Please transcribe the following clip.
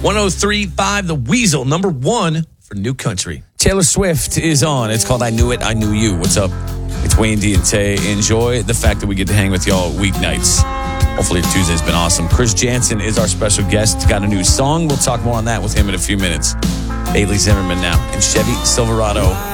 103.5 The Weasel, number one for New Country. Taylor Swift is on. It's called I Knew It, I Knew You. What's up? It's Wayne D and Tay. Enjoy the fact that we get to hang with y'all weeknights. Hopefully Tuesday's been awesome. Chris Jansen is our special guest. Got a new song. We'll talk more on that with him in a few minutes. Bailey Zimmerman now and Chevy Silverado.